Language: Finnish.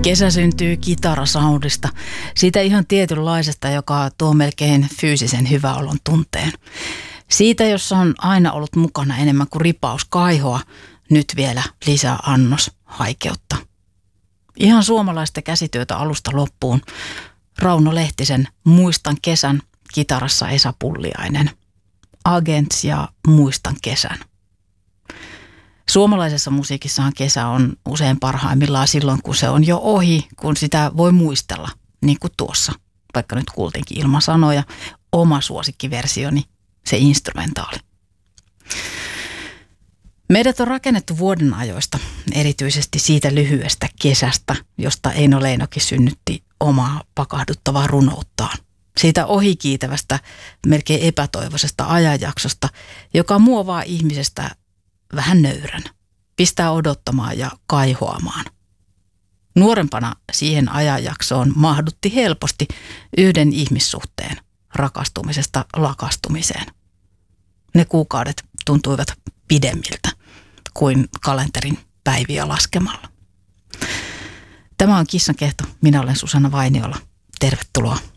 Kesä syntyy kitarasoundista, siitä ihan tietynlaisesta, joka tuo melkein fyysisen hyväolon tunteen. Siitä, jossa on aina ollut mukana enemmän kuin ripaus kaihoa, nyt vielä lisää annos haikeutta. Ihan suomalaista käsityötä alusta loppuun. Rauno Lehtisen Muistan kesän, kitarassa Esa Pulliainen. Agents ja Muistan kesän. Suomalaisessa musiikissahan kesä on usein parhaimmillaan silloin, kun se on jo ohi, kun sitä voi muistella, niin kuin tuossa, vaikka nyt kuultiinkin ilman sanoja, oma suosikkiversioni, se instrumentaali. Meidät on rakennettu vuoden ajoista, erityisesti siitä lyhyestä kesästä, josta Eino Leinokin synnytti omaa pakahduttavaa runouttaan. Siitä ohikiitävästä, melkein epätoivoisesta ajanjaksosta, joka muovaa ihmisestä vähän nöyrän, pistää odottamaan ja kaihoamaan. Nuorempana siihen ajanjaksoon mahdutti helposti yhden ihmissuhteen rakastumisesta lakastumiseen. Ne kuukaudet tuntuivat pidemmiltä kuin kalenterin päiviä laskemalla. Tämä on Kissan kehto. Minä olen Susanna Vainiola. Tervetuloa.